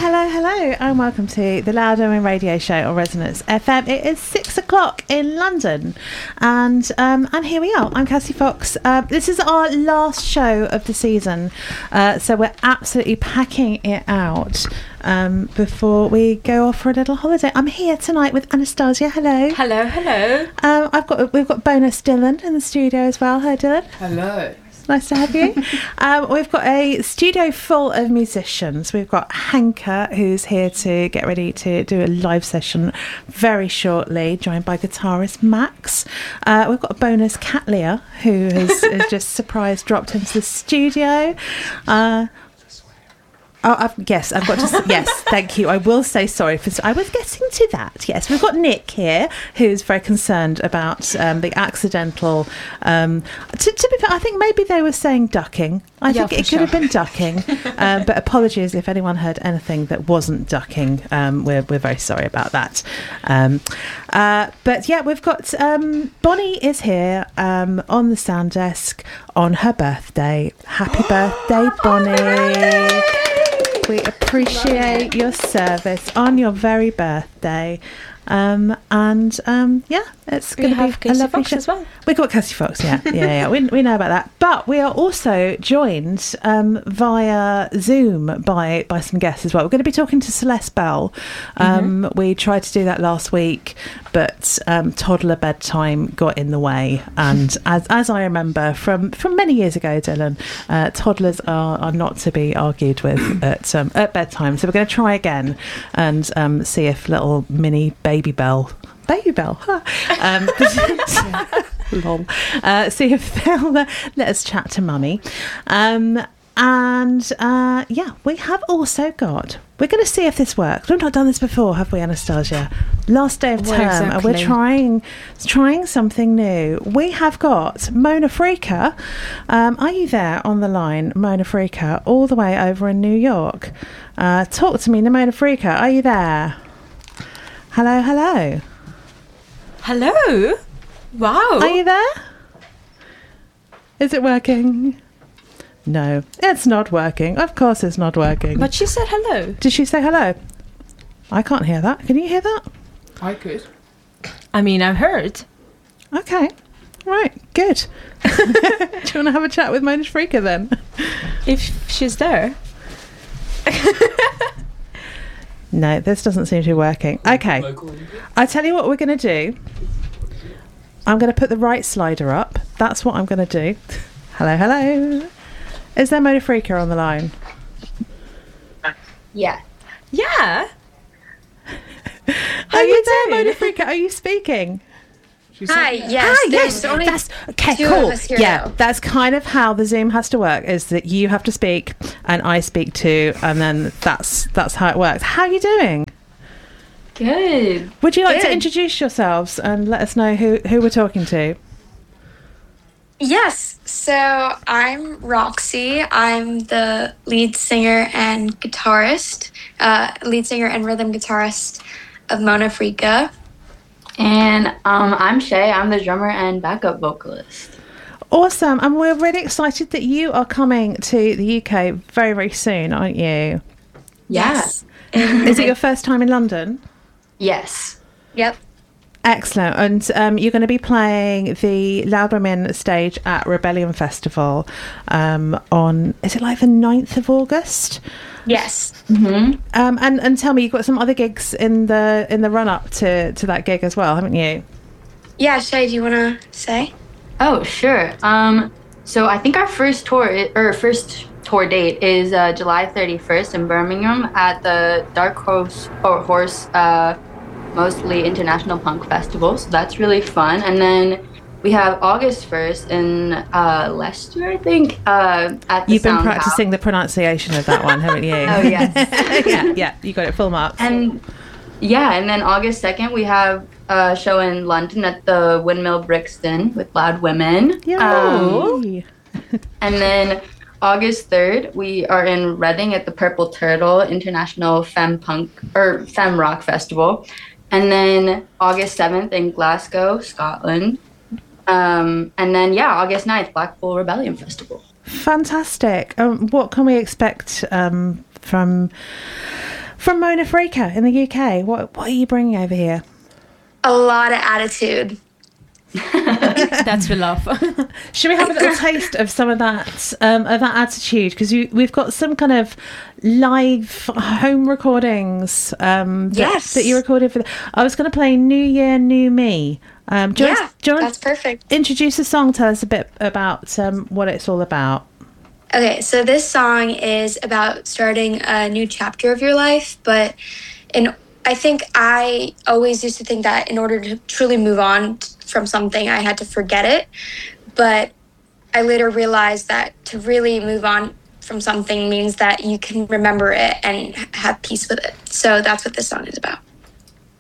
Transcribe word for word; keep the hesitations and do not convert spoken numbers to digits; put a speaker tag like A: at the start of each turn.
A: hello, hello, and welcome to the Loud Women Radio Show on Resonance F M. It is six o'clock in London, and um, and here we are. I'm Cassie Fox. Uh, this is our last show of the season, uh, so we're absolutely packing it out um, before we go off for a little holiday. I'm here tonight with Anastasia. Hello.
B: Hello, hello.
A: Um, I've got we've got bonus Dylan in the studio as well. Hi, Dylan.
C: Hello.
A: Nice to have you. um, we've got a studio full of musicians. We've got Hanka, who's here to get ready to do a live session very shortly, joined by guitarist Max. Uh, we've got a bonus Katlia, who has, has just surprise dropped into the studio. Uh, Oh, I've, yes, I've got to. Yes, thank you. I will say sorry for. I was getting to that. Yes, we've got Nick here, who's very concerned about um, the accidental. Um, to, to be fair, I think maybe they were saying ducking. I
B: yeah,
A: think it
B: sure.
A: could have been ducking, um, but apologies if anyone heard anything that wasn't ducking. Um, we're we're very sorry about that. Um, uh, but yeah, we've got um, Bonnie is here um, on the sound desk on her birthday. Happy birthday, Bonnie! We appreciate your service on your very birthday. Um, and um, yeah, it's going to be a lovely show
B: as well.
A: We got Cassie Fox, yeah, yeah, yeah. we we know about that. But we are also joined um, via Zoom by by some guests as well. We're going to be talking to Celeste Bell. Um, mm-hmm. We tried to do that last week, but um, toddler bedtime got in the way. And as as I remember from, from many years ago, Dylan, uh, toddlers are, are not to be argued with at um, at bedtime. So we're going to try again and um, see if little mini baby Bell. Baby Bell, huh? um, lol. Uh, see if they'll uh, let us chat to Mummy. Um, and uh, yeah, we have also got. We're going to see if this works. We've not done this before, have we, Anastasia? Last day of term,
B: well, exactly.
A: and we're trying trying something new. We have got Mona Freaka. Um, are you there on the line, Mona Freaka, all the way over in New York? Uh, talk to me, Mona Freaka. Are you there? Hello, hello.
B: Hello. Wow.
A: Are you there? Is it working? No, it's not working. Of course it's not working.
B: But she said hello.
A: Did she say hello? I can't hear that. Can you hear that?
C: I could.
B: I mean, I heard.
A: Okay. Right, good. Do you want to have a chat with Mona Freaka then?
B: If she's there.
A: No, this doesn't seem to be working. Okay. I tell you what we're going to do. I'm going to put the right slider up. That's what I'm going to do. Hello, hello. Is there Mona Freaka on the line?
D: Yeah.
B: Yeah.
A: Are you there, Mona Freaka? Are you speaking?
D: Hi, yes.
A: Hi, yes.
D: Only
A: That's okay.
D: two
A: Cool.
D: of us here
A: Yeah,
D: now.
A: that's kind of how the Zoom has to work. Is that you have to speak and I speak too, and then that's that's how it works. How are you doing?
D: Good.
A: Would you like
D: Good.
A: to introduce yourselves and let us know who who we're talking to?
D: Yes. So I'm Roxy. I'm the lead singer and guitarist, uh, lead singer and rhythm guitarist of Mona Freaka.
E: And um, I'm Shay. I'm the drummer and backup vocalist.
A: Awesome, and we're really excited that you are coming to the U K very very soon, aren't you?
D: Yes.
A: Is it your first time in London?
E: Yes.
D: Yep.
A: Excellent. And um, you're going to be playing the Loud Women stage at Rebellion Festival um, on, is it like the ninth of August?
D: Yes.
E: Mm-hmm.
A: Um, and, and tell me, you've got some other gigs in the in the run-up to, to that gig as well, haven't you?
D: Yeah, Shay, do you want to say?
E: Oh, sure. Um, so I think our first tour, i- or first tour date is uh, July thirty-first in Birmingham at the Dark Horse, or Horse uh, Mostly International Punk Festival. So that's really fun. And then we have August first in uh, Leicester, I think, uh, at the
A: You've been
E: Sound
A: practicing
E: House.
A: the pronunciation of that one, haven't you?
E: Oh, yes.
A: yeah, yeah, you got it full marks.
E: And yeah, and then August second we have a show in London at the Windmill Brixton with Loud Women.
A: Yay.
E: Um, and then August third we are in Reading at the Purple Turtle International Femme Punk or Femme Rock Festival. And then August seventh in Glasgow, Scotland. Um, and then yeah, August ninth, Blackpool Rebellion Festival.
A: Fantastic. Um, what can we expect um, from From Mona Freaka in the U K. What what are you bringing over here?
D: A lot of attitude.
B: That's the love.
A: Should we have a little taste of some of that um, of that attitude? Because we've got some kind of live home recordings um, that,
D: Yes.
A: that you recorded for. The, I was going to play New Year, New Me. Um, do you
D: Yeah,
A: want to, do you want
D: that's
A: to
D: perfect.
A: introduce the song? Tell us a bit about um, what it's all about.
D: Okay, so this song is about starting a new chapter of your life, but in I think I always used to think that in order to truly move on t- from something, I had to forget it. But I later realized that to really move on from something means that you can remember it and have peace with it. So that's what this song is about.